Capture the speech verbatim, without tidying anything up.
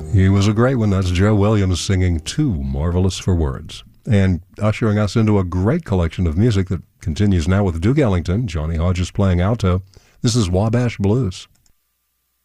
He was a great one. That's Joe Williams singing Too Marvelous for Words. And ushering us into a great collection of music that continues now with Duke Ellington. Johnny Hodges playing alto. This is Wabash Blues.